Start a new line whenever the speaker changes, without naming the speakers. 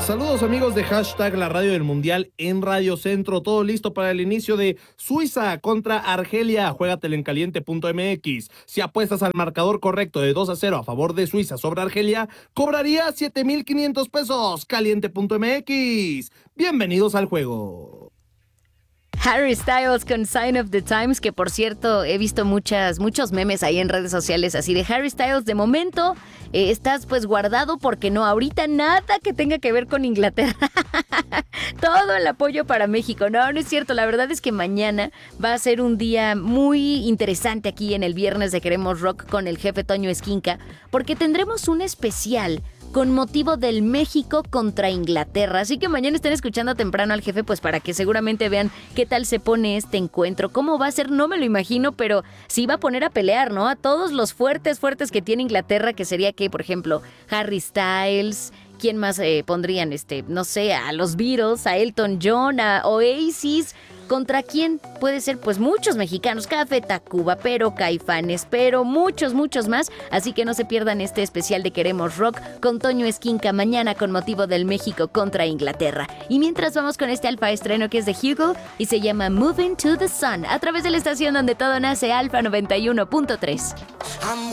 Saludos amigos de hashtag la radio del mundial en Radio Centro, todo listo para el inicio de Suiza contra Argelia. Juégatelo en caliente.mx. Si apuestas al marcador correcto de 2-0 a favor de Suiza sobre Argelia, cobraría 7,500 pesos. Caliente.mx. Bienvenidos al juego.
Harry Styles con Sign of the Times, que por cierto he visto muchos memes ahí en redes sociales así de Harry Styles. De momento estás pues guardado porque no, ahorita nada que tenga que ver con Inglaterra. Todo el apoyo para México. No es cierto, la verdad es que mañana va a ser un día muy interesante aquí en el Viernes de Queremos Rock con el jefe Toño Esquinca, porque tendremos un especial con motivo del México contra Inglaterra. Así que mañana estén escuchando temprano al jefe, pues para que seguramente vean qué tal se pone este encuentro. ¿Cómo va a ser? No me lo imagino, pero sí va a poner a pelear, ¿no? A todos los fuertes que tiene Inglaterra, que sería que, por ejemplo, Harry Styles. ¿Quién más pondrían? No sé, a los Beatles, a Elton John, a Oasis. ¿Contra quién? Puede ser pues muchos mexicanos, Café Tacuba, pero Caifanes, pero muchos más. Así que no se pierdan este especial de Queremos Rock con Toño Esquinca mañana con motivo del México contra Inglaterra. Y mientras vamos con este alfa estreno que es de Hugo y se llama Moving to the Sun a través de la estación donde todo nace, Alfa 91.3.